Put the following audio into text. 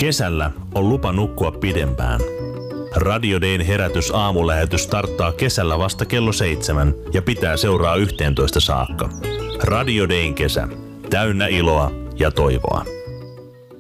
Kesällä on lupa nukkua pidempään. Radio Dayn herätys aamulähetys starttaa kesällä vasta kello 7 ja pitää seuraa 11 saakka. Radio Dayn kesä. Täynnä iloa ja toivoa.